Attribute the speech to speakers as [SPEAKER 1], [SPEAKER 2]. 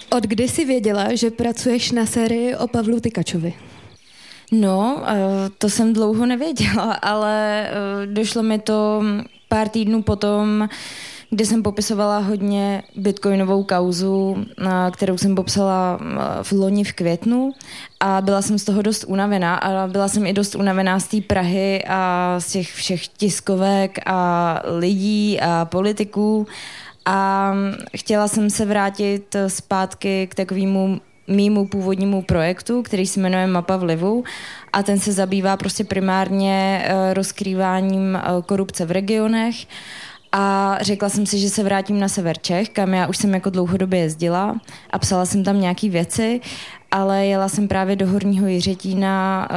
[SPEAKER 1] Od kdy jsi věděla, že pracuješ na sérii o Pavlu Tykačovi?
[SPEAKER 2] No, to jsem dlouho nevěděla, ale došlo mi to pár týdnů potom, kde jsem popisovala hodně bitcoinovou kauzu, kterou jsem popsala v loni v květnu a byla jsem z toho dost unavená a byla jsem i dost unavená z té Prahy a z těch všech tiskovek a lidí a politiků a chtěla jsem se vrátit zpátky k takovému mýmu původnímu projektu, který se jmenuje Mapa vlivu a ten se zabývá prostě primárně rozkrýváním korupce v regionech a řekla jsem si, že se vrátím na sever Čech, kam já už jsem jako dlouhodobě jezdila a psala jsem tam nějaký věci, ale jela jsem právě do Horního Jiřetína